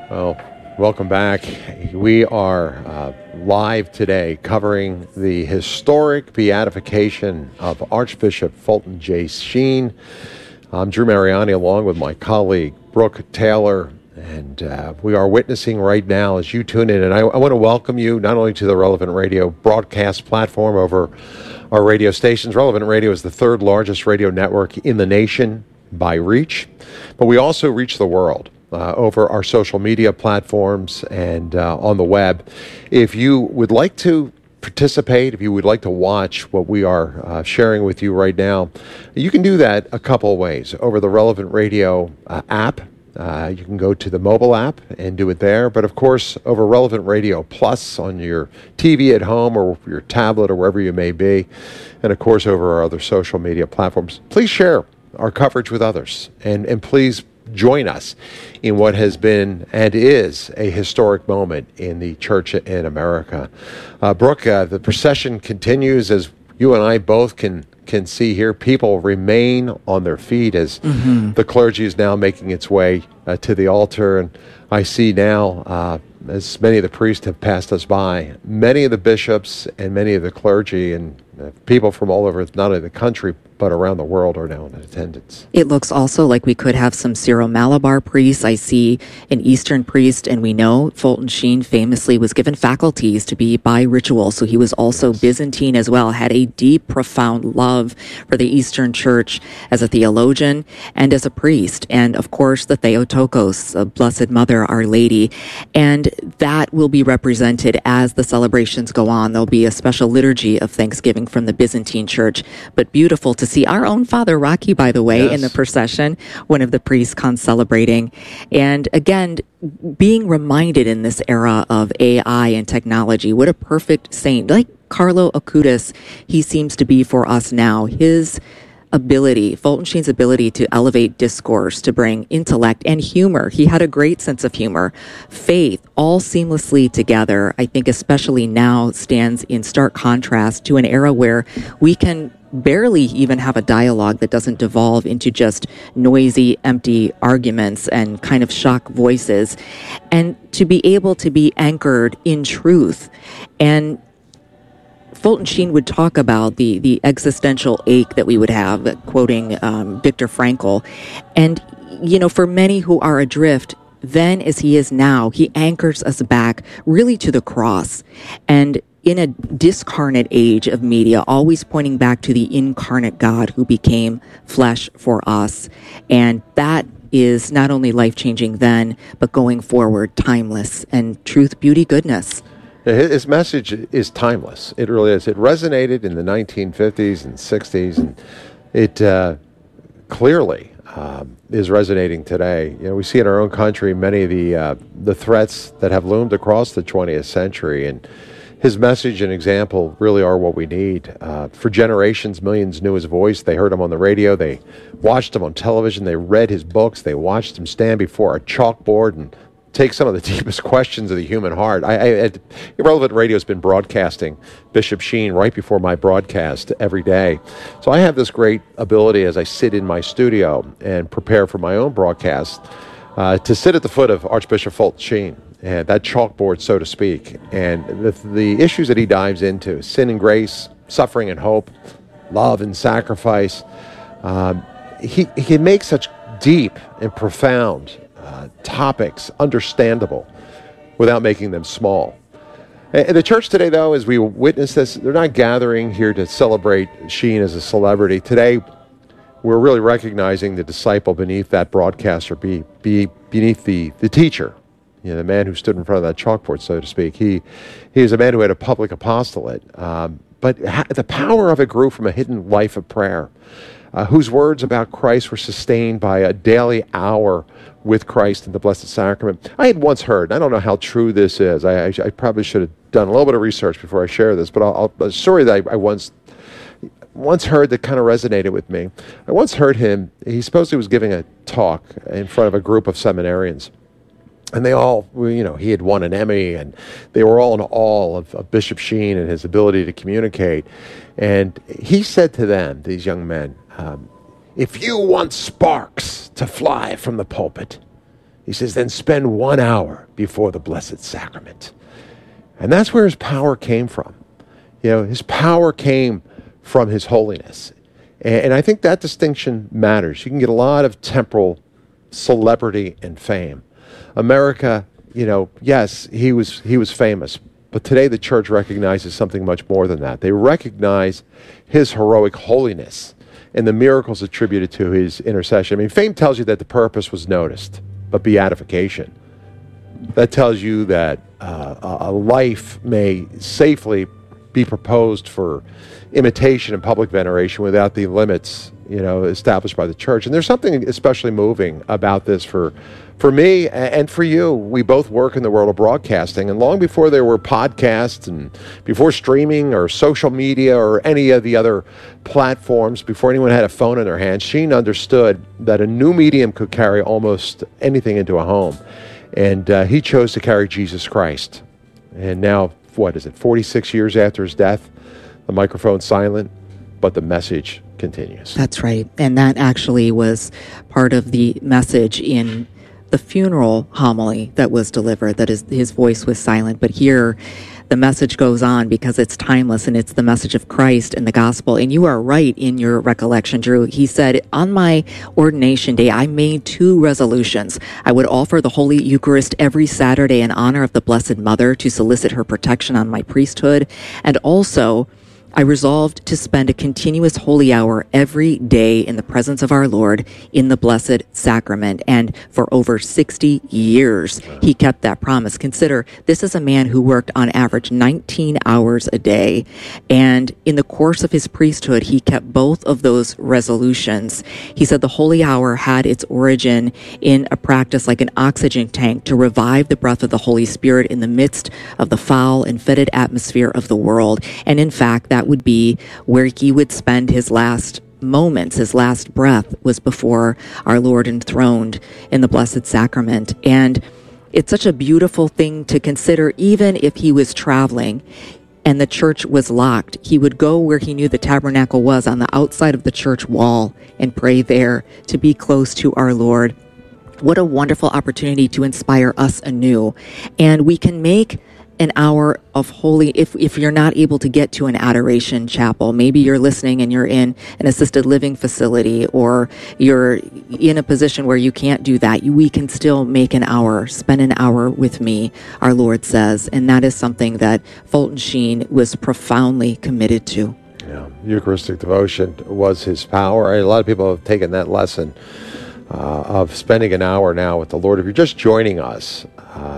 Well, welcome back. We are live today covering the historic beatification of Archbishop Fulton J. Sheen. I'm Drew Mariani along with my colleague Brooke Taylor, and we are witnessing right now as you tune in. And I want to welcome you not only to the Relevant Radio broadcast platform over our radio stations. Relevant Radio is the third largest radio network in the nation by reach, but we also reach the world over our social media platforms and on the web. If you would like to participate, if you would like to watch what we are sharing with you right now, you can do that a couple of ways. Over the Relevant Radio app, you can go to the mobile app and do it there. But of course, over Relevant Radio Plus on your TV at home or your tablet or wherever you may be. And of course, over our other social media platforms. Please share our coverage with others. And please join us in what has been and is a historic moment in the church in America. Brooke, the procession continues as you and I both can see here. People remain on their feet as the clergy is now making its way to the altar. And I see now, as many of the priests have passed us by, many of the bishops and many of the clergy and people from all over, not only the country, but around the world are now in attendance. It looks also like we could have some Syro-Malabar priests. I see an Eastern priest, and we know Fulton Sheen famously was given faculties to be bi-ritual, so he was also Byzantine as well, had a deep, profound love for the Eastern Church as a theologian and as a priest, and of course the Theotokos, Blessed Mother, Our Lady, and that will be represented as the celebrations go on. There'll be a special liturgy of Thanksgiving from the Byzantine Church, but beautiful to see our own Father Rocky, by the way, in the procession, one of the priests celebrating. And again, being reminded in this era of AI and technology, what a perfect saint, like Carlo Acutis, he seems to be for us now. His ability, Fulton Sheen's ability to elevate discourse, to bring intellect and humor. He had a great sense of humor, faith, all seamlessly together. I think especially now stands in stark contrast to an era where we can barely even have a dialogue that doesn't devolve into just noisy, empty arguments and kind of shock voices. And to be able to be anchored in truth. And Fulton Sheen would talk about the existential ache that we would have, quoting Viktor Frankl. And, you know, for many who are adrift, then as he is now, he anchors us back really to the cross. And in a discarnate age of media, always pointing back to the incarnate God who became flesh for us. And that is not only life-changing then, but going forward, timeless and truth, beauty, goodness. His message is timeless. It really is. It resonated in the 1950s and 60s, and it clearly is resonating today. You know, we see in our own country many of the threats that have loomed across the 20th century, and his message and example really are what we need. For generations, millions knew his voice. They heard him on the radio. They watched him on television. They read his books. They watched him stand before a chalkboard and take some of the deepest questions of the human heart. Relevant Radio has been broadcasting Bishop Sheen right before my broadcast every day. So I have this great ability as I sit in my studio and prepare for my own broadcast to sit at the foot of Archbishop Fulton Sheen, and that chalkboard, so to speak. And the issues that he dives into, sin and grace, suffering and hope, love and sacrifice, he makes such deep and profound topics understandable without making them small. And the church today, though, as we witness this, they're not gathering here to celebrate Sheen as a celebrity. Today, we're really recognizing the disciple beneath that broadcaster, beneath the teacher, you know, the man who stood in front of that chalkboard, so to speak. He is a man who had a public apostolate, but the power of it grew from a hidden life of prayer, whose words about Christ were sustained by a daily hour with Christ in the Blessed Sacrament. I had once heard, I don't know how true this is, I probably should have done a little bit of research before I share this, but a story that I once heard that kind of resonated with me. I once heard him, he supposedly was giving a talk in front of a group of seminarians. And they all, you know, he had won an Emmy, and they were all in awe of Bishop Sheen and his ability to communicate. And he said to them, these young men, if you want sparks to fly from the pulpit, He says, then spend 1 hour before the Blessed Sacrament. And that's where his power came from. His power came from his holiness. And I think that distinction matters. You can get a lot of temporal celebrity and fame. America, yes, he was famous. But today the church recognizes something much more than that. They recognize his heroic holiness and the miracles attributed to his intercession. I mean, fame tells you that the purpose was noticed, but beatification, that tells you that a life may safely be proposed for imitation and public veneration without the limits, established by the church. And there's something especially moving about this for me and for you. We both work in the world of broadcasting, and long before there were podcasts and before streaming or social media or any of the other platforms, before anyone had a phone in their hand, Sheen understood that a new medium could carry almost anything into a home. And he chose to carry Jesus Christ. And now, 46 years after his death, the microphone's silent, but the message continues. That's right. And that actually was part of the message in the funeral homily that was delivered, that his voice was silent. But here, the message goes on because it's timeless, and it's the message of Christ and the gospel. And you are right in your recollection, Drew. He said, on my ordination day, I made 2 resolutions. I would offer the Holy Eucharist every Saturday in honor of the Blessed Mother to solicit her protection on my priesthood. And also, I resolved to spend a continuous holy hour every day in the presence of our Lord in the Blessed Sacrament. And for over 60 years, he kept that promise. Consider, this is a man who worked on average 19 hours a day. And in the course of his priesthood, he kept both of those resolutions. He said the holy hour had its origin in a practice like an oxygen tank to revive the breath of the Holy Spirit in the midst of the foul and fetid atmosphere of the world. And in fact, that would be where he would spend his last moments. His last breath was before our Lord enthroned in the Blessed Sacrament. And it's such a beautiful thing to consider. Even if he was traveling and the church was locked, he would go where he knew the tabernacle was, on the outside of the church wall, and pray there to be close to our Lord. What a wonderful opportunity to inspire us anew. And we can make an hour of holy, if you're not able to get to an adoration chapel, maybe you're listening and you're in an assisted living facility, or you're in a position where you can't do that, we can still make an hour, spend an hour with me, our Lord says. And that is something that Fulton Sheen was profoundly committed to. Yeah, Eucharistic devotion was his power. A lot of people have taken that lesson of spending an hour now with the Lord. If you're just joining us,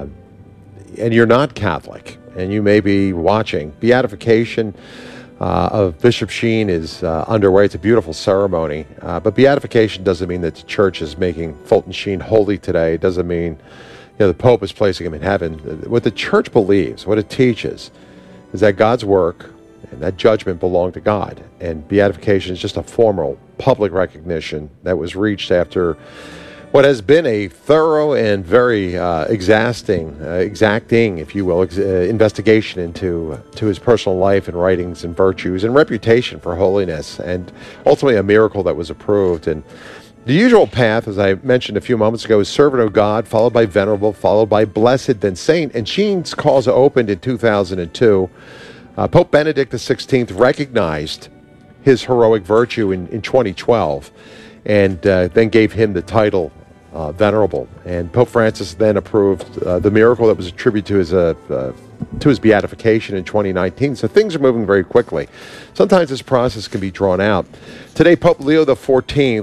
and you're not Catholic, and you may be watching, beatification of Bishop Sheen is underway. It's a beautiful ceremony, but beatification doesn't mean that the church is making Fulton Sheen holy today. It doesn't mean the Pope is placing him in heaven. What the church believes, what it teaches, is that God's work and that judgment belong to God, and beatification is just a formal public recognition that was reached after what has been a thorough and very exacting, if you will, investigation into his personal life and writings and virtues and reputation for holiness, and ultimately a miracle that was approved. And the usual path, as I mentioned a few moments ago, is servant of God, followed by venerable, followed by blessed, then saint. And Sheen's cause opened in 2002. Pope Benedict XVI recognized his heroic virtue in 2012, and then gave him the title venerable. And Pope Francis then approved the miracle that was attributed to his beatification in 2019. So things are moving very quickly. Sometimes this process can be drawn out. Today, Pope Leo XIV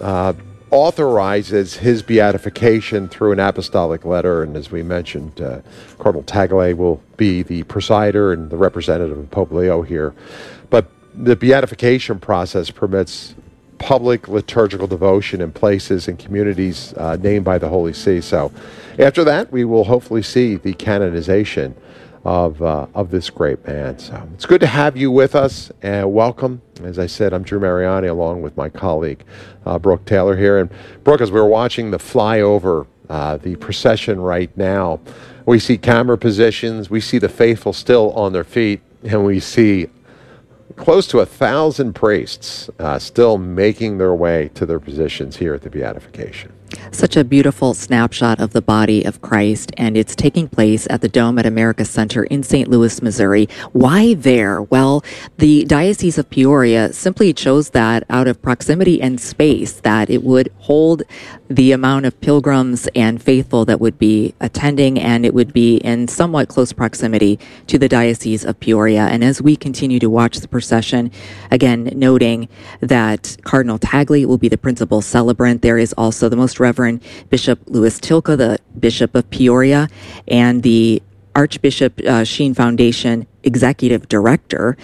authorizes his beatification through an apostolic letter, and as we mentioned, Cardinal Tagle will be the presider and the representative of Pope Leo here. But the beatification process permits public liturgical devotion in places and communities named by the Holy See. So after that, we will hopefully see the canonization of this great man. So it's good to have you with us, and welcome. As I said, I'm Drew Mariani, along with my colleague Brooke Taylor here. And Brooke, as we're watching the flyover, the procession right now, we see camera positions, we see the faithful still on their feet, and we see close to 1,000 priests still making their way to their positions here at the beatification. Such a beautiful snapshot of the body of Christ, and it's taking place at the Dome at America Center in St. Louis, Missouri. Why there? Well, the Diocese of Peoria simply chose that out of proximity and space, that it would hold the amount of pilgrims and faithful that would be attending, and it would be in somewhat close proximity to the Diocese of Peoria. And as we continue to watch the procession, again, noting that Cardinal Tagley will be the principal celebrant, there is also the Most Reverend Bishop Louis Tilka, the Bishop of Peoria, and the Archbishop Sheen Foundation Executive Director.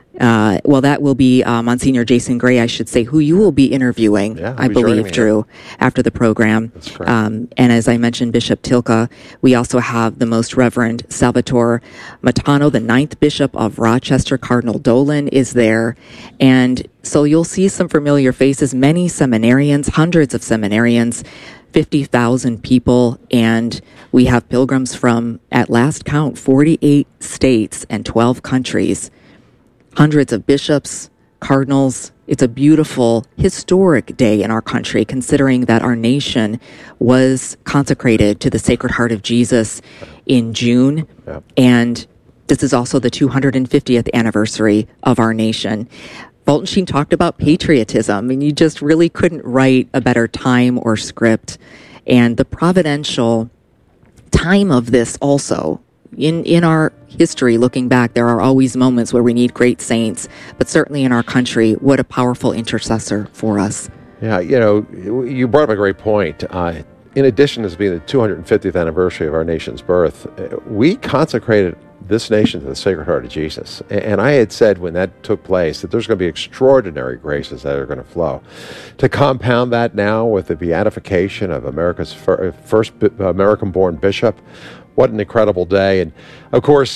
That will be Monsignor Jason Gray, I should say, who you will be interviewing, I believe, Drew, after the program. That's correct. And as I mentioned, Bishop Tilka, we also have the Most Reverend Salvatore Matano, the 9th Bishop of Rochester. Cardinal Dolan is there. And so you'll see some familiar faces, many seminarians, hundreds of seminarians, 50,000 people, and we have pilgrims from, at last count, 48 states and 12 countries. Hundreds of bishops, cardinals. It's a beautiful, historic day in our country, considering that our nation was consecrated to the Sacred Heart of Jesus in June. Yeah. And this is also the 250th anniversary of our nation. Fulton Sheen talked about patriotism, and you just really couldn't write a better time or script. And the providential time of this also, in our history, looking back, there are always moments where we need great saints, but certainly in our country, what a powerful intercessor for us. Yeah, you brought up a great point. In addition to this being the 250th anniversary of our nation's birth, we consecrated this nation to the Sacred Heart of Jesus. And I had said when that took place that there's going to be extraordinary graces that are going to flow. To compound that now with the beatification of America's first American-born bishop, what an incredible day. And, of course,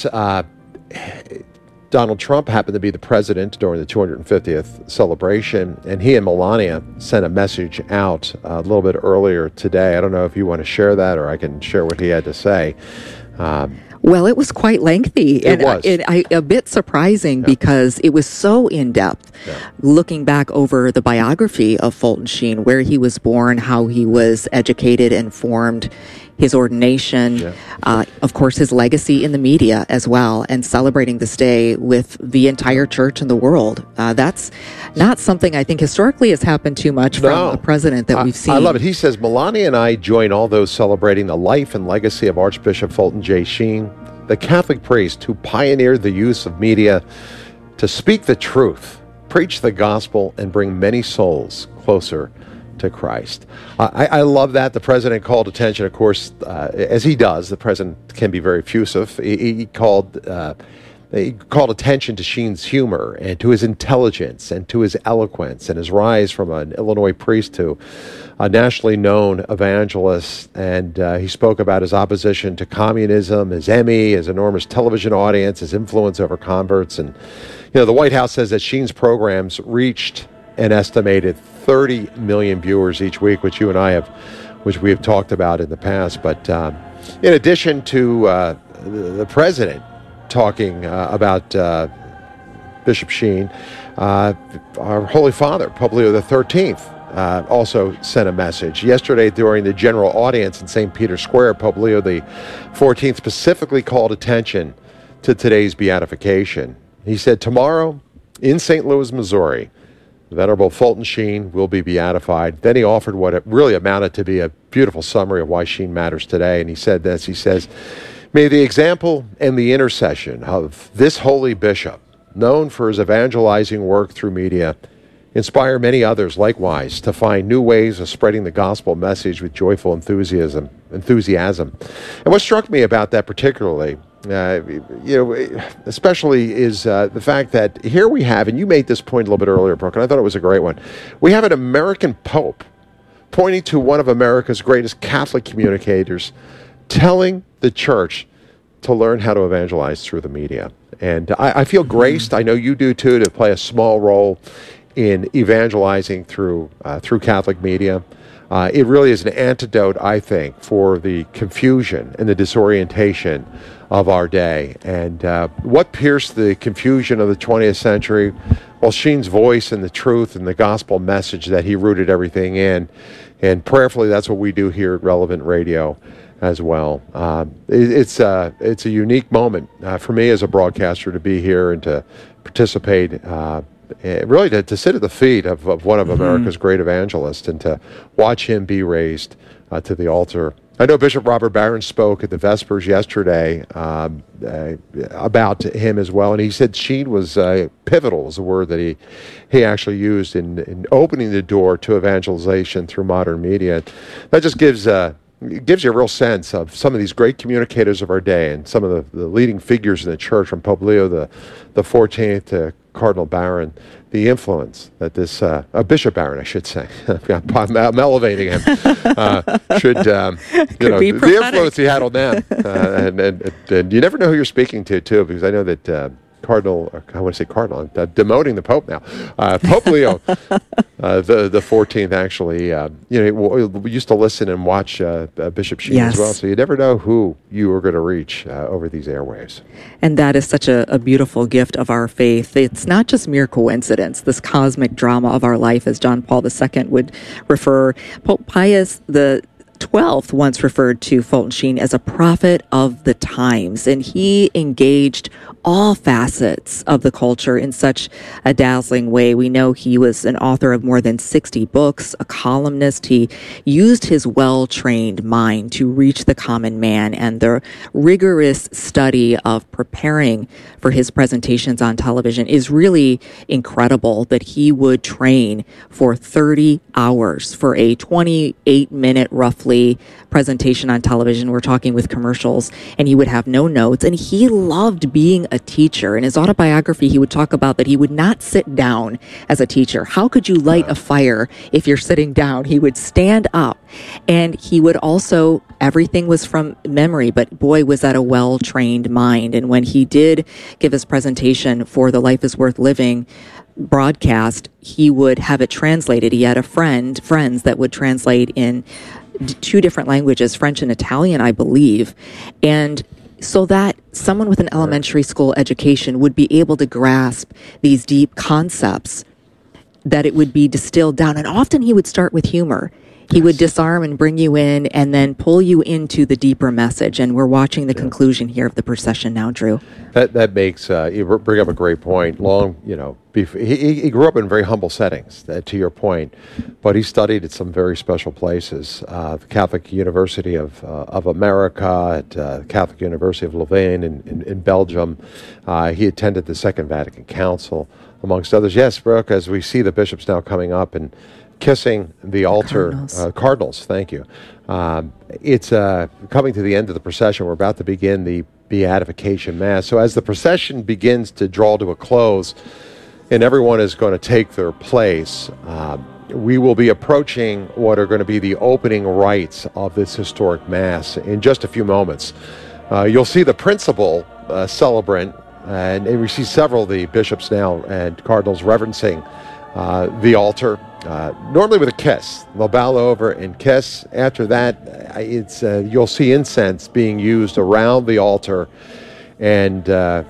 Donald Trump happened to be the president during the 250th celebration, and he and Melania sent a message out a little bit earlier today. I don't know if you want to share that, or I can share what he had to say. Well, it was quite lengthy. It was. A bit surprising because it was so in-depth. Yeah. Looking back over the biography of Fulton Sheen, where he was born, how he was educated and formed, his ordination, of course, his legacy in the media as well, and celebrating this day with the entire church and the world. That's not something I think historically has happened too much from a president that we've seen. I love it. He says, Melania and I join all those celebrating the life and legacy of Archbishop Fulton J. Sheen, the Catholic priest who pioneered the use of media to speak the truth, preach the gospel, and bring many souls closer to Christ. I love that. The president called attention, of course, as he does. The president can be very effusive. He called attention to Sheen's humor and to his intelligence and to his eloquence and his rise from an Illinois priest to a nationally known evangelist. And he spoke about his opposition to communism, his Emmy, his enormous television audience, his influence over converts. And, the White House says that Sheen's programs reached an estimated 30 million viewers each week, which we have talked about in the past. But in addition to the president talking about Bishop Sheen, our Holy Father, Pope Leo XIII, also sent a message. Yesterday, during the general audience in St. Peter's Square, Pope Leo XIV specifically called attention to today's beatification. He said, tomorrow in St. Louis, Missouri, Venerable Fulton Sheen will be beatified. Then he offered what it really amounted to be a beautiful summary of why Sheen matters today. And he said this, he says, may the example and the intercession of this holy bishop, known for his evangelizing work through media, inspire many others likewise to find new ways of spreading the gospel message with joyful enthusiasm. And what struck me about that particularly, especially is the fact that here we have, and you made this point a little bit earlier, Brooke, and I thought it was a great one. We have an American Pope pointing to one of America's greatest Catholic communicators, telling the church to learn how to evangelize through the media. And I feel graced, I know you do too, to play a small role in evangelizing through Catholic media. It really is an antidote, I think, for the confusion and the disorientation of our day. And what pierced the confusion of the 20th century? Well, Sheen's voice and the truth and the gospel message that he rooted everything in And prayerfully, that's what we do here at Relevant Radio as well. It's a unique moment for me as a broadcaster to be here and to participate, really to sit at the feet of one of America's great evangelists and to watch him be raised to the altar. I know Bishop Robert Barron spoke at the Vespers yesterday about him as well, and he said Sheen was pivotal, was the word that he actually used in opening the door to evangelization through modern media. That just gives you a real sense of some of these great communicators of our day and some of the leading figures in the church, from Pope Leo the 14th to Cardinal Barron, the influence that this Bishop Barron, I should say, I'm elevating him, should the influence he had on them, and you never know who you're speaking to too, because I know that Cardinal, I want to say Cardinal, I'm demoting the Pope now. Pope Leo, the 14th, actually, we used to listen and watch Bishop Sheen as well. So you never know who you are going to reach over these airwaves. And that is such a beautiful gift of our faith. It's not just mere coincidence, this cosmic drama of our life, as John Paul II would refer. Pope Pius the 12th once referred to Fulton Sheen as a prophet of the times, and he engaged all facets of the culture in such a dazzling way. We know he was an author of more than 60 books, a columnist. He used his well-trained mind to reach the common man, and the rigorous study of preparing for his presentations on television is really incredible, that he would train for 30 hours for a 28-minute roughly presentation on television. We're talking with commercials, and he would have no notes, and he loved being a teacher. In his autobiography, he would talk about that he would not sit down as a teacher. How could you light a fire if you're sitting down? He would stand up, and he would also, everything was from memory, but boy, was that a well-trained mind. And when he did give his presentation for the Life is Worth Living broadcast, he would have it translated. He had friends that would translate in 2 different languages, French and Italian, I believe. And so that someone with an elementary school education would be able to grasp these deep concepts, that it would be distilled down. And often he would start with humor. He would disarm and bring you in and then pull you into the deeper message. And we're watching the conclusion here of the procession now, Drew. That makes, you bring up a great point. He grew up in very humble settings, to your point, but he studied at some very special places. The Catholic University of America, at the Catholic University of Louvain in Belgium. He attended the Second Vatican Council, amongst others. Yes, Brooke, as we see the bishops now coming up and kissing the altar. Cardinals, thank you. It's coming to the end of the procession. We're about to begin the Beatification Mass. So as the procession begins to draw to a close and everyone is going to take their place, we will be approaching what are going to be the opening rites of this historic Mass in just a few moments. You'll see the principal celebrant, and we see several of the bishops now and cardinals reverencing the altar, normally with a kiss. They'll bow over and kiss. After that, you'll see incense being used around the altar, and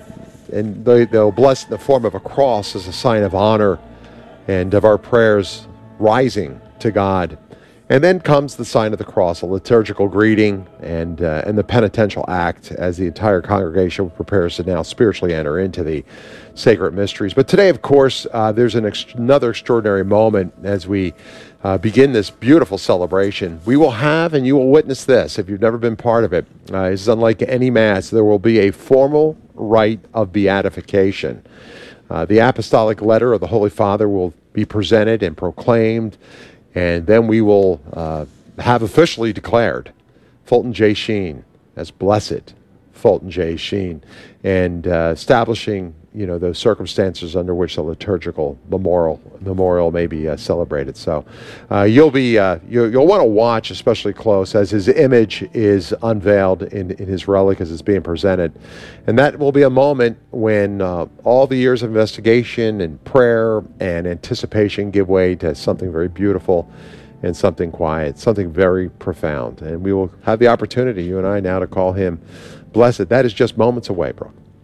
they'll bless in the form of a cross as a sign of honor and of our prayers rising to God. And then comes the sign of the cross, a liturgical greeting, and the penitential act as the entire congregation prepares to now spiritually enter into the sacred mysteries. But today, of course, there's another extraordinary moment as we begin this beautiful celebration. We will have, and you will witness this if you've never been part of it. This is unlike any Mass. There will be a formal rite of beatification. The apostolic letter of the Holy Father will be presented and proclaimed, and then we will have officially declared Fulton J. Sheen as Blessed Fulton J. Sheen, and establishing those circumstances under which the liturgical memorial may be celebrated. So you'll want to watch especially close as his image is unveiled in his relic as it's being presented, and that will be a moment when all the years of investigation and prayer and anticipation give way to something very beautiful and something quiet, something very profound, and we will have the opportunity, you and I, now to call him Blessed. That is just moments away, Brooke.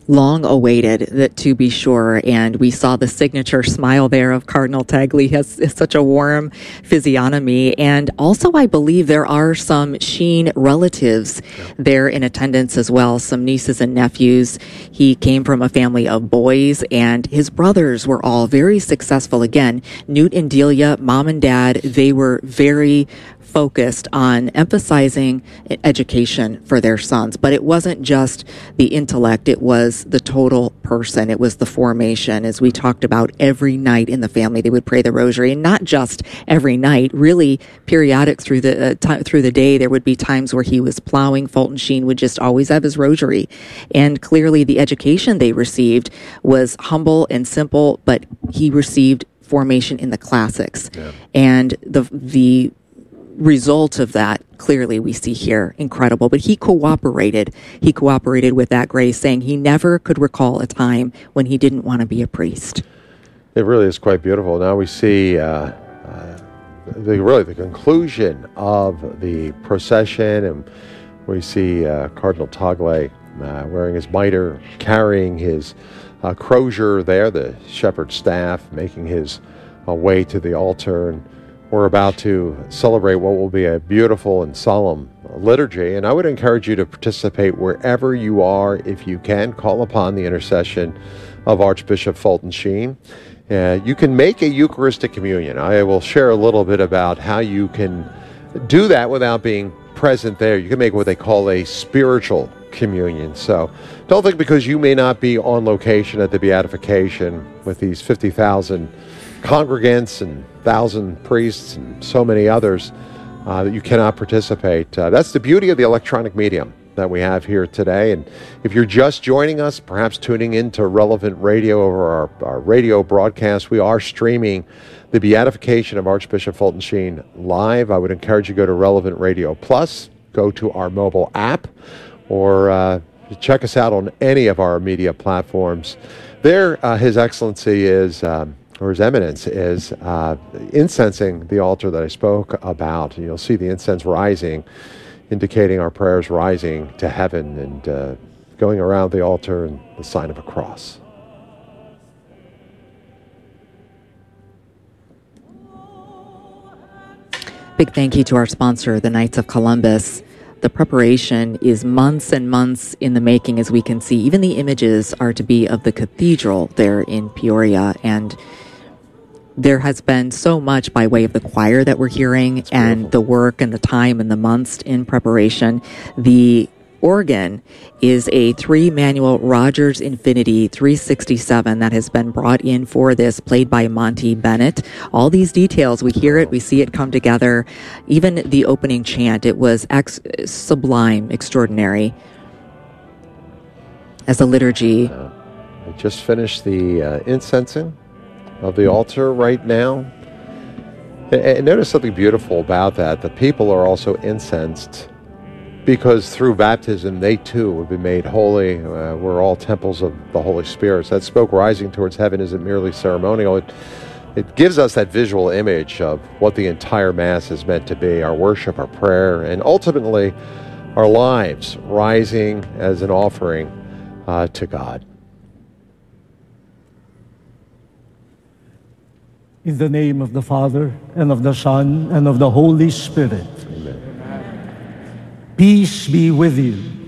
long awaited, that to be sure. And we saw the signature smile there of Cardinal Tagle. He has such a warm physiognomy. And also, I believe there are some Sheen relatives there in attendance as well, some nieces and nephews. He came from a family of boys, and his brothers were all very successful. Again, Newt and Delia, mom and dad, they were very focused on emphasizing education for their sons. But it wasn't just the intellect, it was the total person. It was the formation. As we talked about, every night in the family they would pray the rosary, and not just every night, really periodic through the day. There would be times where he was plowing. Fulton Sheen would just always have his rosary. And clearly the education they received was humble and simple, but he received formation in the classics. Yeah. And the result of that, clearly we see here, incredible. But he cooperated with that grace, saying he never could recall a time when he didn't want to be a priest. It really is quite beautiful. Now we see the conclusion of the procession, and we see Cardinal Tagle wearing his mitre, carrying his crozier there, the shepherd's staff, making his way to the altar. And we're about to celebrate what will be a beautiful and solemn liturgy, and I would encourage you to participate wherever you are. If you can, call upon the intercession of Archbishop Fulton Sheen. You can make a Eucharistic communion. I will share a little bit about how you can do that without being present there. You can make what they call a spiritual communion. So don't think because you may not be on location at the beatification with these 50,000 congregants and 1,000 priests and so many others that you cannot participate. That's the beauty of the electronic medium that we have here today. And if you're just joining us, perhaps tuning into Relevant Radio over our radio broadcast, we are streaming the beatification of Archbishop Fulton Sheen live. I would encourage you to go to Relevant Radio Plus, go to our mobile app, or check us out on any of our media platforms. There, His Excellency is... or His Eminence is incensing the altar that I spoke about. You'll see the incense rising, indicating our prayers rising to heaven, and going around the altar in the sign of a cross. Big thank you to our sponsor, the Knights of Columbus. The preparation is months and months in the making, as we can see. Even the images are to be of the cathedral there in Peoria, and there has been so much by way of the choir that we're hearing, and the work and the time and the months in preparation. The organ is a 3-manual Rogers Infinity 367 that has been brought in for this, played by Monty Bennett. All these details, we hear it, we see it come together. Even the opening chant, it was sublime, extraordinary. As a liturgy. I just finished the incensing of the altar right now. And notice something beautiful about that. The people are also incensed because through baptism, they too would be made holy. We're all temples of the Holy Spirit. So that smoke rising towards heaven isn't merely ceremonial. It gives us that visual image of what the entire Mass is meant to be, our worship, our prayer, and ultimately our lives rising as an offering to God. In the name of the Father, and of the Son, and of the Holy Spirit. Amen. Peace be with you.